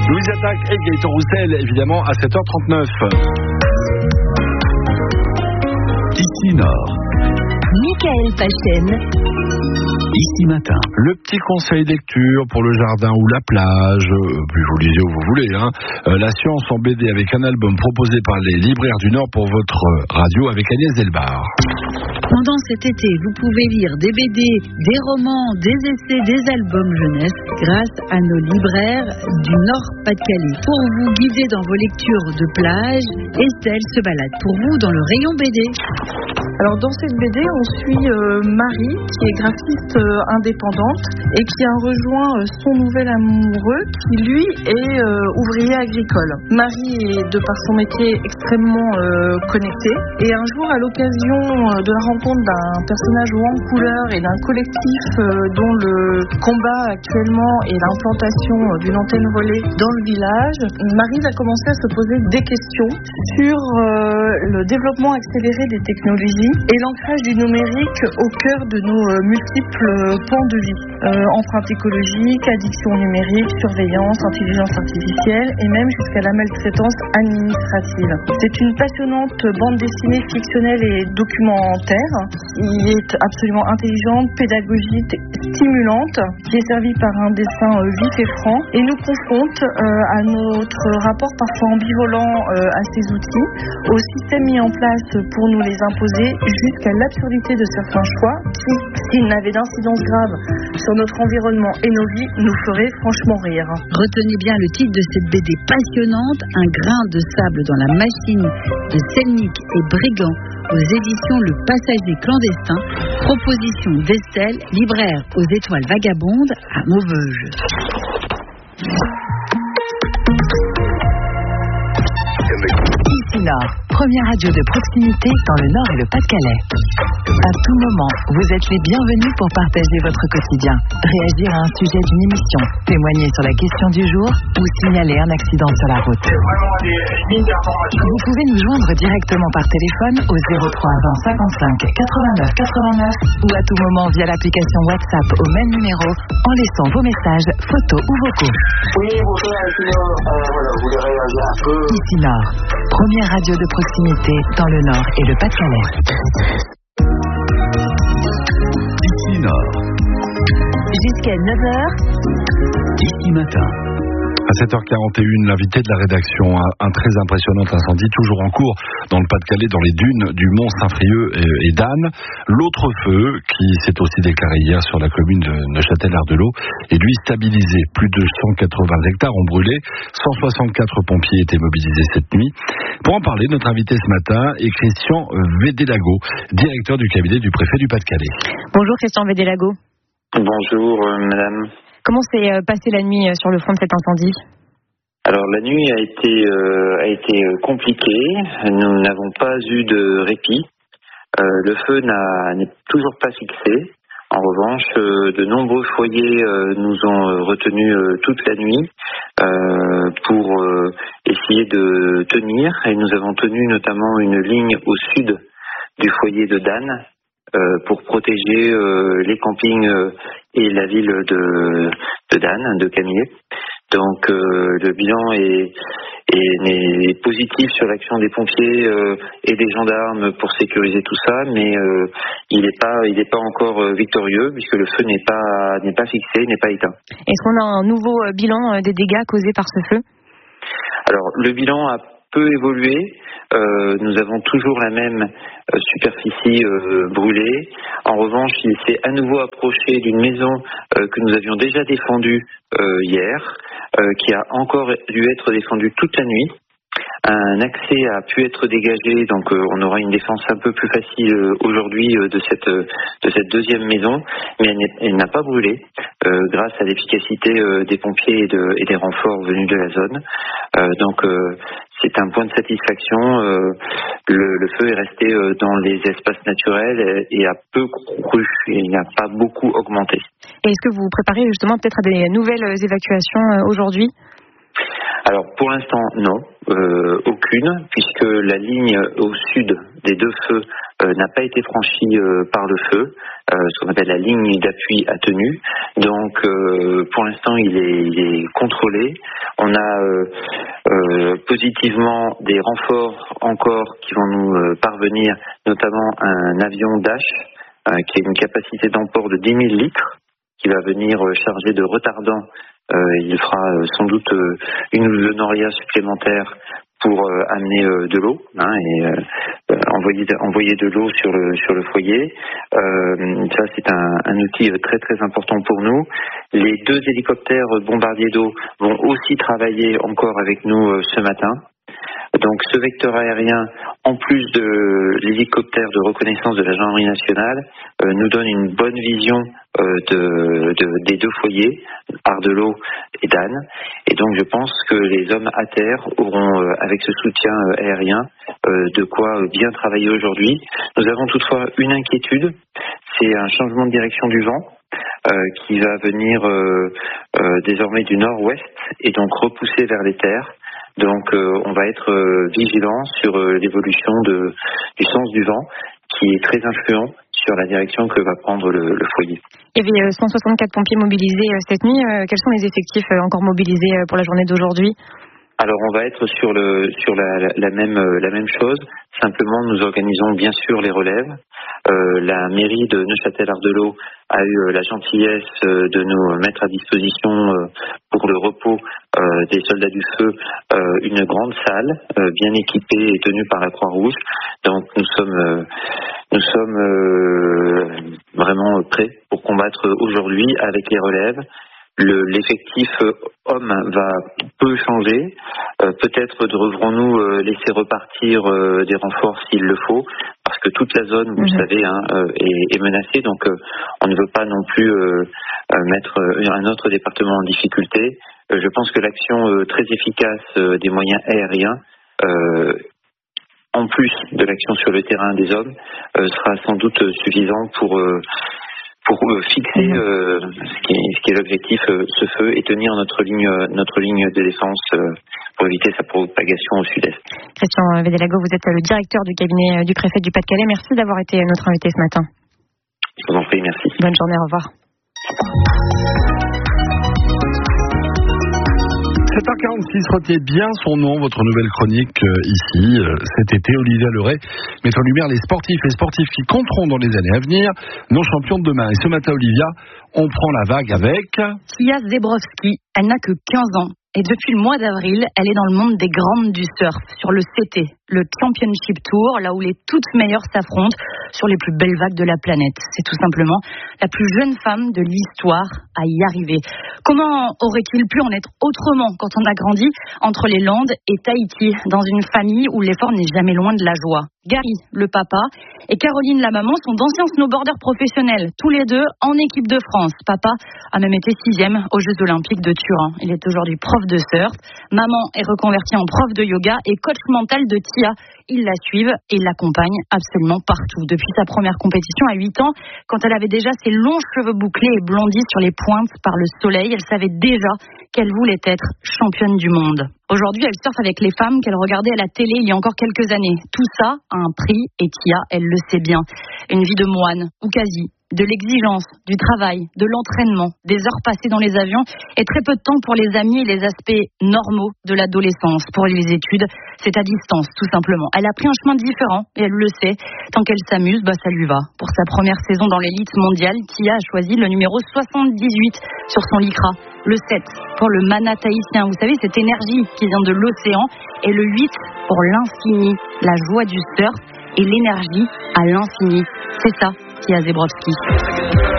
Louise Attaque et Gaëtan Roussel, évidemment, à 7h39. Ici Nord. Michael Pachen. Ici Matin. Le petit conseil lecture pour le jardin ou la plage, puis vous lisez où vous voulez. La science en BD avec un album proposé par les libraires du Nord pour votre radio avec Agnès Delbar. Pendant cet été, vous pouvez lire des BD, des romans, des essais, des albums jeunesse grâce à nos libraires du Nord-Pas-de-Calais. Pour vous guider dans vos lectures de plage, Estelle se balade pour vous dans le rayon BD. Alors dans cette BD, on suit Marie, qui est graphiste indépendante et qui a rejoint son nouvel amoureux, qui lui est ouvrier agricole. Marie est, de par son métier, extrêmement connectée. Et un jour, à l'occasion de la rencontre d'un personnage haut en couleur et d'un collectif dont le combat actuellement est l'implantation d'une antenne relais dans le village, Marie va commencer à se poser des questions sur le développement accéléré des technologies et l'ancrage du numérique au cœur de nos multiples pans de vie. Empreinte écologique, addiction numérique, surveillance, intelligence artificielle et même jusqu'à la maltraitance administrative. C'est une passionnante bande dessinée fictionnelle et documentaire qui est absolument intelligente, pédagogique, stimulante, qui est servie par un dessin vif et franc et nous confronte à notre rapport parfois ambivalent à ces outils, au système mis en place pour nous les imposer, jusqu'à l'absurdité de certains choix qui, s'ils n'avaient d'incidence grave sur notre environnement et nos vies, nous feraient franchement rire. Retenez bien le titre de cette BD passionnante, Un grain de sable dans la machine de Selnick et Brigand aux éditions Le Passager clandestin, proposition d'Estelle, libraire aux Étoiles Vagabondes à Maubeuge. Ici Nord, première radio de proximité dans le Nord et le Pas-de-Calais. À tout moment, vous êtes les bienvenus pour partager votre quotidien, réagir à un sujet d'une émission, témoigner sur la question du jour ou signaler un accident sur la route. Vous pouvez nous joindre directement par téléphone au 03 20 55 89 89 ou à tout moment via l'application WhatsApp au même numéro en laissant vos messages, photos ou vocaux. Oui, bonjour, voilà, vous voulez réagir un peu. Ici Nord, première radio de proximité dans le Nord et le Pas-de-Calais. Ici Nord. Jusqu'à 9h. Ici Matin. À 7h41, l'invité de la rédaction, un très impressionnant incendie toujours en cours dans le Pas-de-Calais, dans les dunes du Mont Saint-Frieux et d'Anne. L'autre feu, qui s'est aussi déclaré hier sur la commune de Neuchâtel-Ardelot, est lui stabilisé. Plus de 180 hectares ont brûlé, 164 pompiers étaient mobilisés cette nuit. Pour en parler, notre invité ce matin est Christian Védélago, directeur du cabinet du préfet du Pas-de-Calais. Bonjour Christian Védélago. Bonjour, madame. Comment s'est passée la nuit sur le front de cet incendie ? Alors la nuit a été compliquée. Nous n'avons pas eu de répit. Le feu n'est toujours pas fixé. En revanche, de nombreux foyers nous ont retenus toute la nuit pour essayer de tenir. Et nous avons tenu notamment une ligne au sud du foyer de Dan pour protéger les campings et la ville de Dan, de Camillé. Donc le bilan est positif sur l'action des pompiers et des gendarmes pour sécuriser tout ça, mais il n'est pas encore victorieux puisque le feu n'est pas fixé, n'est pas éteint. Est-ce qu'on a un nouveau bilan des dégâts causés par ce feu ? Alors le bilan a peu évolué. Nous avons toujours la même superficie brûlée. En revanche, il s'est à nouveau approché d'une maison que nous avions déjà défendue hier, qui a encore dû être défendue toute la nuit. Un accès a pu être dégagé, donc on aura une défense un peu plus facile aujourd'hui de cette deuxième maison, mais elle n'a pas brûlé grâce à l'efficacité des pompiers et des renforts venus de la zone. Donc c'est un point de satisfaction. Le feu est resté dans les espaces naturels et a peu cru, il n'a pas beaucoup augmenté. Et est-ce que vous vous préparez justement peut-être à des nouvelles évacuations aujourd'hui ? Alors pour l'instant non, aucune, puisque la ligne au sud des deux feux n'a pas été franchie par le feu, ce qu'on appelle la ligne d'appui à tenue. Donc pour l'instant il est contrôlé. On a positivement des renforts encore qui vont nous parvenir, notamment un avion Dash qui a une capacité d'emport de 10 000 litres, qui va venir charger de retardant. Il fera sans doute une ou deux norias supplémentaires pour amener de l'eau et envoyer de l'eau sur le foyer. Ça c'est un outil très très important pour nous. Les 2 hélicoptères bombardiers d'eau vont aussi travailler encore avec nous ce matin. Donc ce vecteur aérien, en plus de l'hélicoptère de reconnaissance de la gendarmerie nationale, nous donne une bonne vision des 2 foyers, Ardelot et Dan. Et donc je pense que les hommes à terre auront, avec ce soutien aérien, de quoi bien travailler aujourd'hui. Nous avons toutefois une inquiétude, c'est un changement de direction du vent qui va venir désormais du nord-ouest et donc repousser vers les terres. Donc on va être vigilant sur l'évolution du sens du vent qui est très influent sur la direction que va prendre le foyer. Il y avait 164 pompiers mobilisés cette nuit. Quels sont les effectifs encore mobilisés pour la journée d'aujourd'hui ? Alors on va être sur la même chose. Simplement nous organisons bien sûr les relèves. La mairie de Neufchâtel-Ardelot a eu la gentillesse de nous mettre à disposition pour le repos des soldats du feu une grande salle bien équipée et tenue par la Croix-Rouge. Donc nous sommes vraiment prêts pour combattre aujourd'hui avec les relèves. L'effectif homme va peu changer. Peut-être devrons-nous laisser repartir des renforts s'il le faut, parce que toute la zone, vous le savez, est menacée. Donc on ne veut pas non plus mettre un autre département en difficulté. Je pense que l'action très efficace des moyens aériens, en plus de l'action sur le terrain des hommes, sera sans doute suffisant pour fixer ce qui est l'objectif, ce feu, et tenir notre ligne de défense pour éviter sa propagation au sud-est. Christian Vedelago, vous êtes le directeur du cabinet du préfet du Pas-de-Calais. Merci d'avoir été notre invité ce matin. Je vous en prie, merci. Bonne journée, au revoir. 7h46, retenez bien son nom, votre nouvelle chronique ici, cet été. Olivia Leray met en lumière les sportifs qui compteront dans les années à venir, nos champions de demain. Et ce matin, Olivia, on prend la vague avec Tia Zebrowski. Elle n'a que 15 ans. Et depuis le mois d'avril, elle est dans le monde des grandes du surf, sur le CT, le Championship Tour, là où les toutes meilleures s'affrontent sur les plus belles vagues de la planète. C'est tout simplement la plus jeune femme de l'histoire à y arriver. Comment aurait-il pu en être autrement quand on a grandi entre les Landes et Tahiti, dans une famille où l'effort n'est jamais loin de la joie? Gary, le papa, et Caroline, la maman, sont d'anciens snowboarders professionnels, tous les deux en équipe de France. Papa a même été 6e aux Jeux Olympiques de Turin. Il est aujourd'hui prof de surf. Maman est reconvertie en prof de yoga et coach mental de Tia. Ils la suivent et l'accompagnent absolument partout. Depuis sa première compétition à 8 ans, quand elle avait déjà ses longs cheveux bouclés et blondis sur les pointes par le soleil, elle savait déjà qu'elle voulait être championne du monde. Aujourd'hui, elle surfe avec les femmes qu'elle regardait à la télé il y a encore quelques années. Tout ça a un prix et Tia, elle le sait bien. Une vie de moine, ou quasi. De l'exigence, du travail, de l'entraînement, des heures passées dans les avions et très peu de temps pour les amis et les aspects normaux de l'adolescence. Pour les études, c'est à distance, tout simplement. Elle a pris un chemin différent et elle le sait. Tant qu'elle s'amuse, ça lui va. Pour sa première saison dans l'élite mondiale, Tia a choisi le numéro 78 sur son lycra. Le 7 pour le mana tahitien. Vous savez, cette énergie qui vient de l'océan. Et le 8 pour l'infini, la joie du surf et l'énergie à l'infini. C'est ça, Tia Zebrowski.